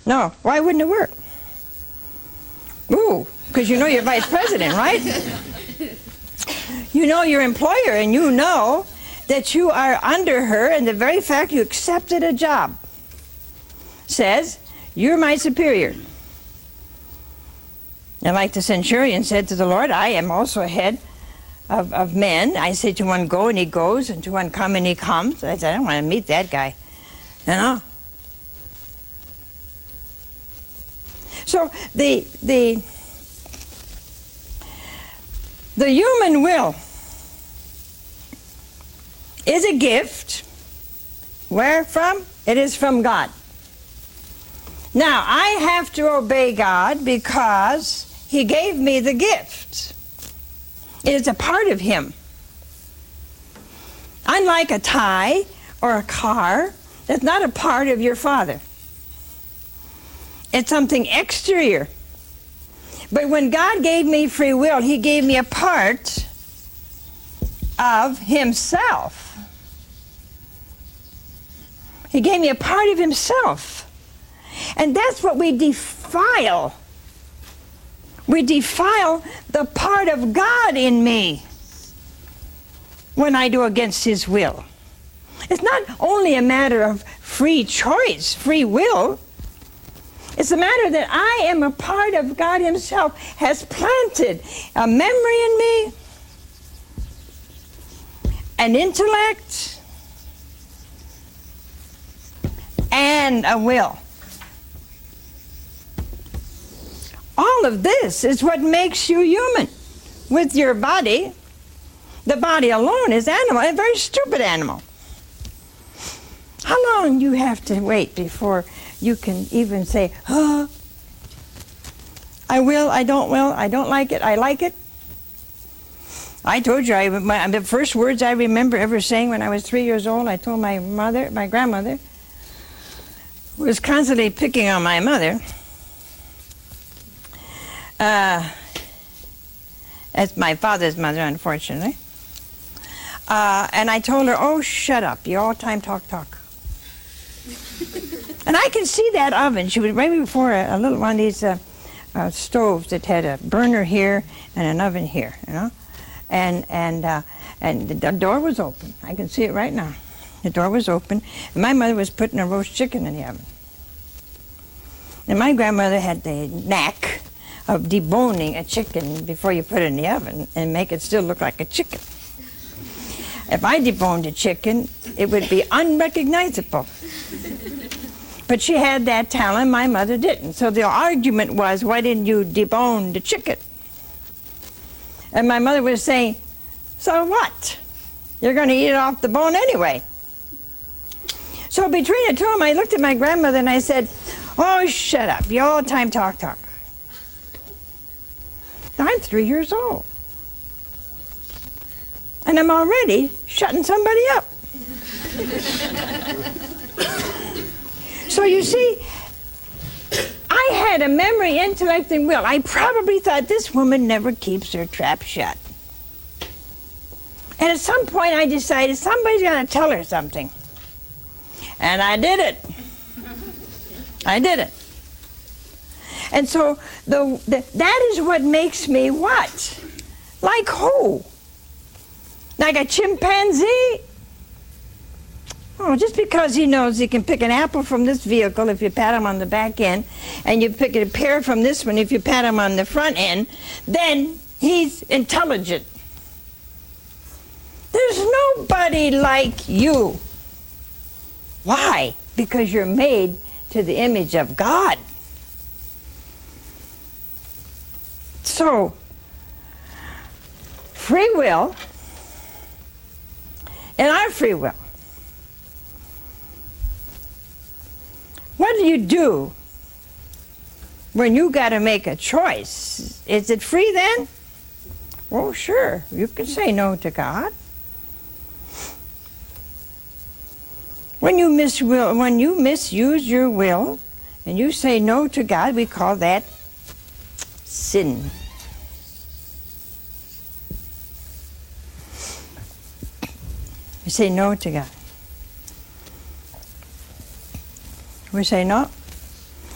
No, why wouldn't it work? Ooh, because you know you're vice president, right? You know your employer, and you know that you are under her, and the very fact you accepted a job says, you're my superior. And like the centurion said to the Lord, I am also head of men. I say to one, go, and he goes, and to one, come, and he comes. I said, I don't want to meet that guy. You know? So the human will is a gift. Where from? It is from God. Now, I have to obey God because He gave me the gift. It is a part of Him. Unlike a tie or a car, that's not a part of your Father. It's something exterior. But when God gave me free will, He gave me a part of Himself. He gave me a part of Himself. And that's what we defile. We defile the part of God in me when I do against His will. It's not only a matter of free choice, free will. It's a matter that I am a part of God Himself, has planted a memory in me, an intellect, and a will. All of this is what makes you human. With your body, the body alone is animal, a very stupid animal. How long do you have to wait before you can even say, oh, I will, I don't will, I don't like it, I like it? I told you, the first words I remember ever saying when I was 3 years old, I told my mother, my grandmother, who was constantly picking on my mother, as my father's mother, unfortunately. And I told her, oh, shut up, you all time talk. And I can see that oven. She was right before a little one of these stoves that had a burner here and an oven here, you know. And the door was open. I can see it right now. The door was open, and my mother was putting a roast chicken in the oven. And my grandmother had the knack of deboning a chicken before you put it in the oven and make it still look like a chicken. If I deboned a chicken, it would be unrecognizable. But she had that talent, my mother didn't. So the argument was, why didn't you debone the chicken? And my mother was saying, so what? You're going to eat it off the bone anyway. So between the two of them, I looked at my grandmother and I said, oh, shut up. You all the time talk. I'm 3 years old. And I'm already shutting somebody up. So you see, I had a memory, intellect, and will. I probably thought this woman never keeps her trap shut. And at some point I decided somebody's going to tell her something. And I did it. I did it. And so that is what makes me what? Like who? Like a chimpanzee? Oh, just because he knows he can pick an apple from this vehicle if you pat him on the back end, and you pick a pear from this one if you pat him on the front end, then he's intelligent. There's nobody like you. Why? Because you're made to the image of God. So, free will, and our free will. What do you do when you got to make a choice? Is it free then? Well, sure, you can say no to God. When you misuse your will and you say no to God, we call that sin. We say no to God. We say no.